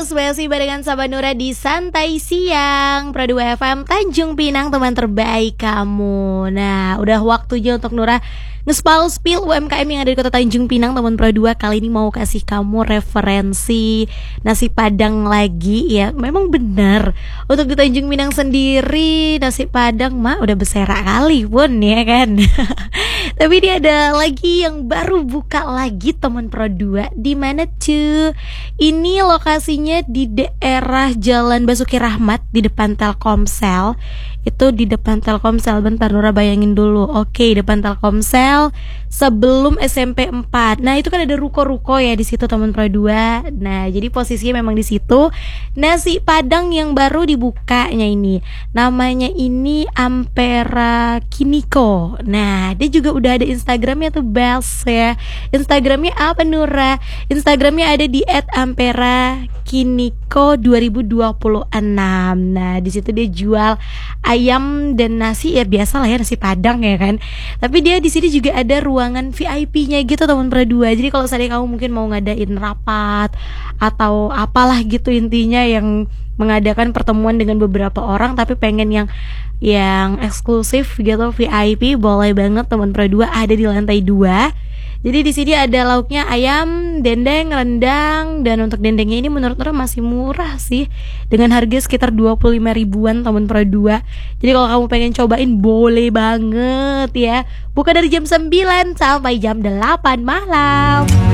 terus masih barengan sama Nura di Santai Siang Pro 2 FM Tanjung Pinang, teman terbaik kamu. Nah, udah waktunya untuk Nura nge-spill UMKM yang ada di Kota Tanjung Pinang, teman Pro 2. Kali ini mau kasih kamu referensi nasi Padang lagi ya. Memang benar, untuk di Tanjung Pinang sendiri nasi Padang mah udah beserak kali pun ya kan. Tapi dia ada lagi yang baru buka lagi, teman Pro 2. Di mana tuh? Ini lokasinya di daerah Jalan Basuki Rahmat di depan Telkomsel. Itu di depan Telkomsel. Bentar Nura bayangin dulu. Oke, depan Telkomsel sebelum SMP 4. Nah, itu kan ada ruko-ruko ya di situ, teman Pro 2. Nah, jadi posisinya memang di situ. Nasi Padang yang baru dibukanya ini. Namanya ini Ampera Kiniko. Nah, dia juga udah ada Instagramnya tuh, Bels ya. Instagramnya apa Nura? Instagramnya ada di @amperakiniko 2026. Nah, di situ dia jual ayam dan nasi, ya biasa lah ya, nasi Padang ya kan. Tapi dia di sini juga ada ruangan VIP-nya gitu, teman Pro 2. Jadi kalau seandainya kamu mungkin mau ngadain rapat atau apalah gitu, intinya yang mengadakan pertemuan dengan beberapa orang tapi pengen yang eksklusif gitu, VIP, boleh banget, teman Pro 2. Ada di lantai 2. Jadi di sini ada lauknya ayam, dendeng, rendang, dan untuk dendengnya ini menurut orang masih murah sih, dengan harga sekitar 25 ribuan, teman Pro 2. Jadi kalau kamu pengen cobain boleh banget ya. Buka dari jam 9 sampai jam 8 malam.